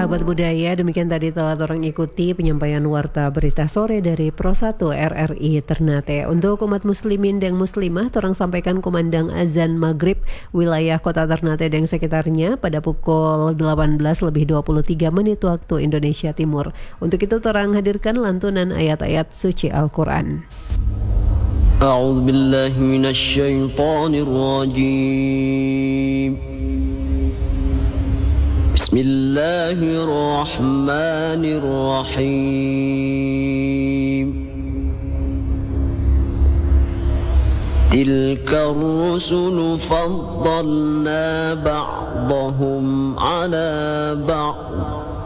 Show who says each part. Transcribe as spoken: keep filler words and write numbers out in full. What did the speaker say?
Speaker 1: sahabat budaya, demikian tadi telah orang ikuti penyampaian warta berita sore dari Pro satu R R I Ternate. Untuk umat muslimin dan muslimah, orang sampaikan kumandang azan maghrib wilayah kota Ternate dan sekitarnya pada pukul delapan belas lebih dua puluh tiga menit waktu Indonesia Timur. Untuk itu orang hadirkan lantunan ayat-ayat suci Al-Quran.
Speaker 2: A'udzu billahi minasy syaithanir rajim. Bismillahirrahmanirrahim. Tilka ar-rusulu faddalna ba'dahum 'ala ba'd.